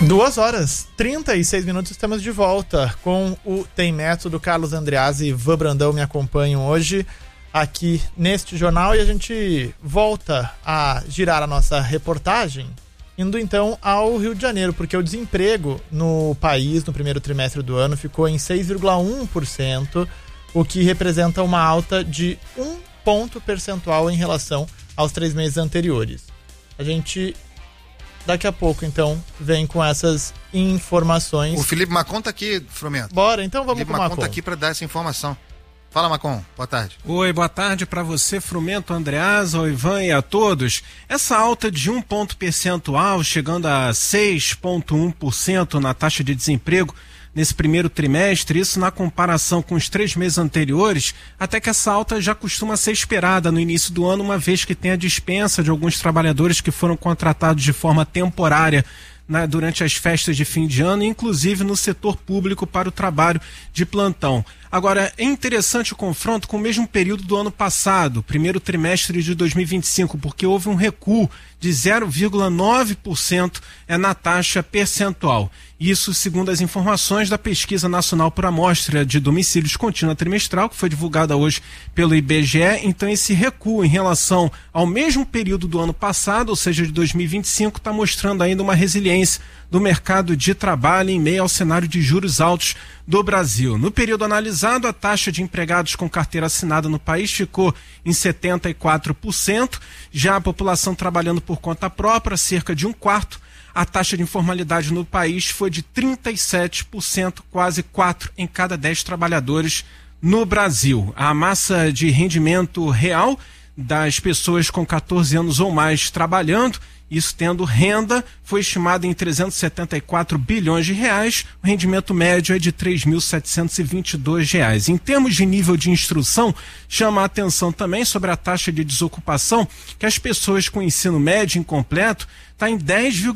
2h36, estamos de volta com o Tem Método. Carlos Andreazzi e Ivan Brandão me acompanham hoje aqui neste jornal e a gente volta a girar a nossa reportagem indo então ao Rio de Janeiro, porque o desemprego no país no primeiro trimestre do ano ficou em 6,1%, o que representa uma alta de 1 ponto percentual em relação aos 3 meses anteriores. A gente daqui a pouco, então, vem com essas informações. O Felipe Macon tá aqui, Frumento. Bora, então vamos Felipe com o Macon. Tá aqui para dar essa informação. Fala, Macon, boa tarde. Oi, boa tarde para você, Frumento, Andreazzi, ao Ivan e a todos. Essa alta de 1 ponto percentual, chegando a 6,1% na taxa de desemprego nesse primeiro trimestre, isso na comparação com os 3 meses anteriores, até que essa alta já costuma ser esperada no início do ano, uma vez que tem a dispensa de alguns trabalhadores que foram contratados de forma temporária durante as festas de fim de ano, inclusive no setor público para o trabalho de plantão. Agora, é interessante o confronto com o mesmo período do ano passado, primeiro trimestre de 2025, porque houve um recuo de 0,9% na taxa percentual. Isso segundo as informações da Pesquisa Nacional por Amostra de Domicílios Contínua Trimestral, que foi divulgada hoje pelo IBGE. Então, esse recuo em relação ao mesmo período do ano passado, ou seja, de 2025, está mostrando ainda uma resiliência do mercado de trabalho em meio ao cenário de juros altos do Brasil. No período analisado, a taxa de empregados com carteira assinada no país ficou em 74%, já a população trabalhando por conta própria, cerca de 1/4. A taxa de informalidade no país foi de 37%, quase 4 em cada 10 trabalhadores no Brasil. A massa de rendimento real das pessoas com 14 anos ou mais trabalhando, isso tendo renda, foi estimado em 374 bilhões de reais, o rendimento médio é de R$ 3.722. Em termos de nível de instrução, chama a atenção também sobre a taxa de desocupação, que as pessoas com ensino médio incompleto está em 10,5%.